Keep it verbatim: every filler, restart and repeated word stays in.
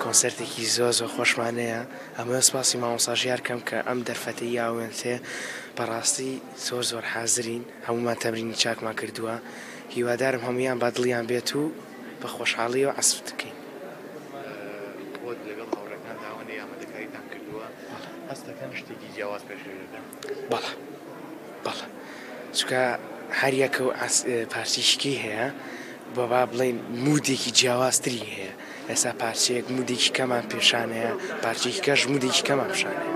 کۆنسەرتێکی زۆ زۆر خۆشمانەیە ئەمە سپاسی مامۆستاژیار کەم کە ئەم دەرفەتەی یاوێنتێ بەڕاستی زۆر زۆر حازرین هەمومان تەمرینی چاکمان کردووە هیوادارم هەمویان با دڵیان بێت و بە خۆشحاڵیەوە عەسف دەکەین. خۆت لەگەڵ هاوڕێکان داوەندی ئامادەکاریتان کردووە هەستەکەن شتێکی جیاواز پێشکەش دەکەن؟ بەڵێ بەڵێ چونکە هەر یەکە و پارچەیەکی هەیە بۆ با بڵێن مودێکی جیاوازتری هەیە ئێستا پارچەیەک مودێکی کەمان پێشانەیە پارچەیەکی کەش مودێکی کەمان پیشانەیە.